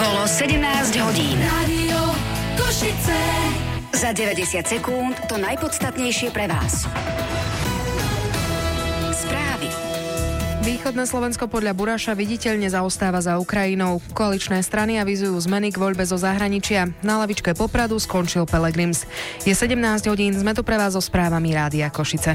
Bolo 17 hodín. Rádio Košice. Za 90 sekúnd to najpodstatnejšie pre vás. Správy. Východné Slovensko podľa Buraša viditeľne zaostáva za Ukrajinou. Koaličné strany avizujú zmeny k voľbe zo zahraničia. Na lavičke Popradu skončil Pelegrims. Je 17 hodín, sme tu pre vás so správami Rádia Košice.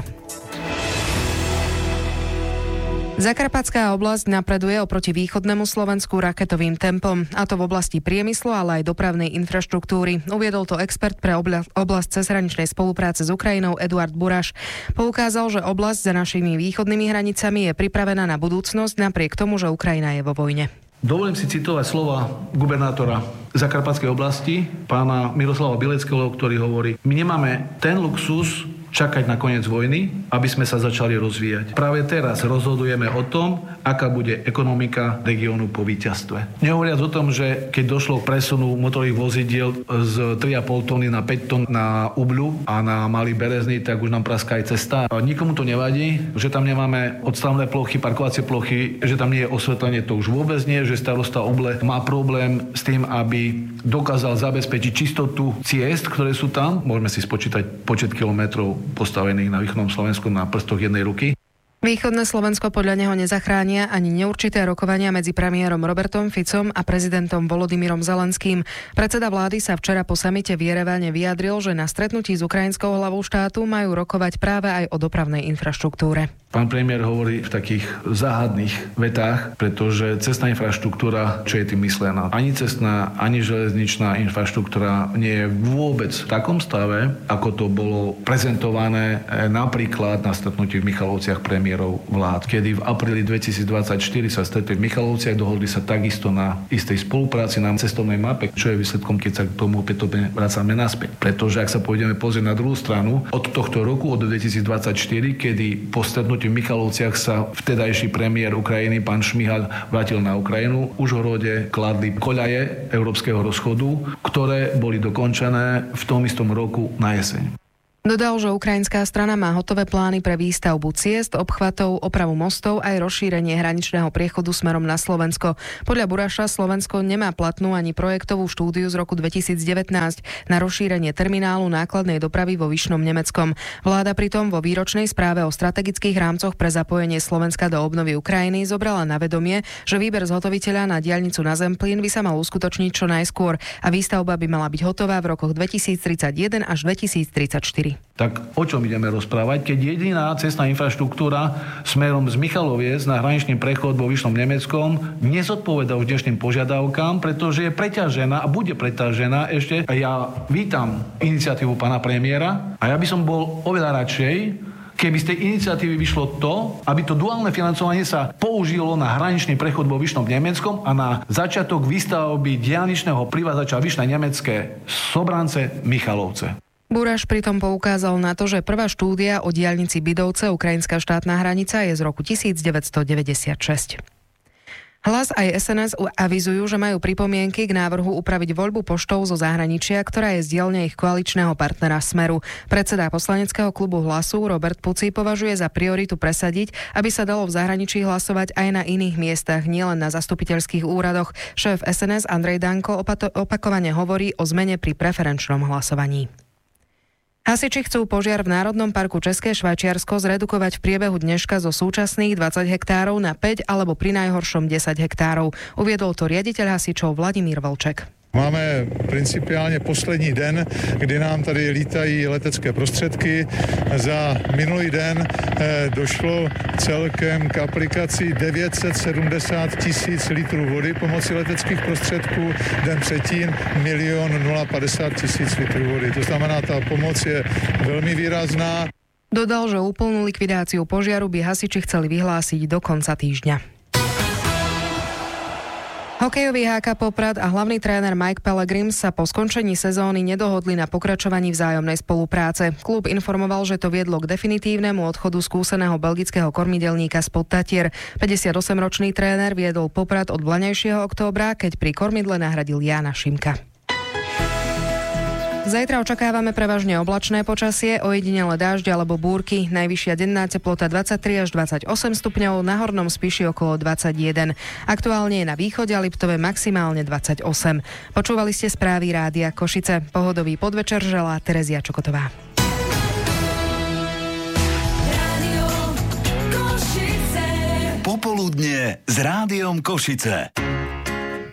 Zakarpatská oblasť napreduje oproti východnému Slovensku raketovým tempom, a to v oblasti priemyslu, ale aj dopravnej infraštruktúry. Uviedol to expert pre oblasť cezhraničnej spolupráce s Ukrajinou Eduard Buraš. Poukázal, že oblasť za našimi východnými hranicami je pripravená na budúcnosť napriek tomu, že Ukrajina je vo vojne. Dovolím si citovať slova gubernátora Zakarpatskej oblasti, pána Miroslava Bileckého, ktorý hovorí: my nemáme ten luxus čakať na koniec vojny, aby sme sa začali rozvíjať. Práve teraz rozhodujeme o tom, aká bude ekonomika regiónu po víťazstve. Nehovoriac o tom, že keď došlo k presunu motorových vozidiel z 3,5 tony na 5 tón na Ubľu a na Malý Berezný, tak už nám praská aj cesta. Nikomu to nevadí, že tam nemáme odstavné plochy, parkovacie plochy, že tam nie je osvetlenie, to už vôbec nie, že starosta Oble má problém s tým, aby dokázal zabezpečiť čistotu ciest, ktoré sú tam. Môžeme si spočítať počet kilometrov postavených na východnom Slovensku na prstoch jednej ruky. Východné Slovensko podľa neho nezachránia ani neurčité rokovania medzi premiérom Robertom Ficom a prezidentom Volodymyrom Zelenským. Predseda vlády sa včera po samite v Jerevane vyjadril, že na stretnutí s ukrajinskou hlavou štátu majú rokovať práve aj o dopravnej infraštruktúre. Pán premiér hovorí v takých záhadných vetách, pretože cestná infraštruktúra, čo je tým myslená? Ani cestná, ani železničná infraštruktúra nie je vôbec v takom stave, ako to bolo prezentované napríklad na stretnutí v Michalovciach premiérov vlád, kedy v apríli 2024 sa stretli v Michalovciach, dohodli sa takisto na istej spolupráci na cestovnej mape, čo je výsledkom, keď sa k tomu opätovne vracame naspäť. Pretože ak sa pôjdeme pozrieť na druhú stranu, od tohto roku, od 2024, kedy po stretnutí v Michalovciach sa vtedajší premiér Ukrajiny, pán Šmihal, vrátil na Ukrajinu. V Užhorode kladli koľaje európskeho rozchodu, ktoré boli dokončené v tom istom roku na jeseň. Dodal, že ukrajinská strana má hotové plány pre výstavbu ciest, obchvatov, opravu mostov aj rozšírenie hraničného priechodu smerom na Slovensko. Podľa Buraša Slovensko nemá platnú ani projektovú štúdiu z roku 2019 na rozšírenie terminálu nákladnej dopravy vo Vyšnom Nemeckom. Vláda pritom vo výročnej správe o strategických rámcoch pre zapojenie Slovenska do obnovy Ukrajiny zobrala na vedomie, že výber zhotoviteľa na diaľnicu na Zemplín by sa mal uskutočniť čo najskôr a výstavba by mala byť hotová v rokoch 2031 až 2034. Tak o čom ideme rozprávať, keď jediná cestná infraštruktúra smerom z Michaloviec na hraničný prechod vo Vyšnom Nemeckom nezodpovedá už dnešným požiadavkám, pretože je preťažená a bude preťažená ešte. A ja vítam iniciatívu pána premiéra a ja by som bol oveľa radšej, keby z tej iniciatívy vyšlo to, aby to duálne financovanie sa použilo na hraničný prechod vo Vyšnom Nemeckom a na začiatok výstavby diaľničného privázača Vyšné Nemecké Sobrance Michalovce. Buraš pritom poukázal na to, že prvá štúdia o diaľnici Bydovce, ukrajinská štátna hranica, je z roku 1996. Hlas aj SNS avizujú, že majú pripomienky k návrhu upraviť voľbu poštou zo zahraničia, ktorá je z dielne ich koaličného partnera Smeru. Predseda poslaneckého klubu Hlasu Robert Puci považuje za prioritu presadiť, aby sa dalo v zahraničí hlasovať aj na iných miestach, nielen na zastupiteľských úradoch. Šéf SNS Andrej Danko opakovane hovorí o zmene pri preferenčnom hlasovaní. Hasiči chcú požiar v Národnom parku České Švajčiarsko zredukovať v priebehu dneška zo súčasných 20 hektárov na 5 alebo pri najhoršom 10 hektárov. Uviedol to riaditeľ hasičov Vladimír Vlček. Máme principiálně poslední den, kdy nám tady lítají letecké prostředky. Za minulý den došlo celkem k aplikaci 970 000 litrů vody pomocí leteckých prostředků. Den předtím 1 050 000 litrů vody. To znamená, ta pomoc je velmi výrazná. Dodal, že úplnú likvidáciu požiaru by hasiči chceli vyhlásiť do konca týždňa. Hokejový HK Poprad a hlavný tréner Mike Pelegrims sa po skončení sezóny nedohodli na pokračovaní vzájomnej spolupráce. Klub informoval, že to viedlo k definitívnemu odchodu skúseného belgického kormidelníka z Podtatier. 58-ročný tréner viedol Poprad od vlaňajšieho októbra, keď pri kormidle nahradil Jána Šimka. Zajtra očakávame prevažne oblačné počasie, ojedinele dážď alebo búrky. Najvyššia denná teplota 23 až 28 stupňov, na Hornom Spiši okolo 21. Aktuálne je na východe a Liptove maximálne 28. Počúvali ste správy Rádia Košice. Pohodový podvečer želá Terezia Čokotová. Popoludnie s Rádiom Košice.